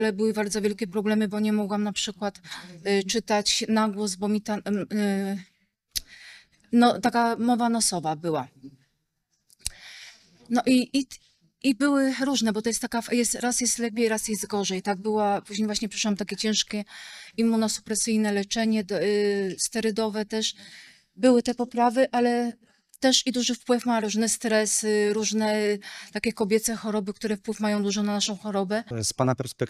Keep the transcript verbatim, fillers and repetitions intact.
Ale były bardzo wielkie problemy, bo nie mogłam na przykład y, czytać na głos, bo mi ta, y, no, taka mowa nosowa była. No i, i, i były różne, bo to jest taka, jest, raz jest lepiej, raz jest gorzej. Tak była, później właśnie przeszłam takie ciężkie immunosupresyjne leczenie, do- y, sterydowe też. Były te poprawy, ale też i duży wpływ ma różne stresy, różne takie kobiece choroby, które wpływ mają dużo na naszą chorobę. Z Pana perspektywy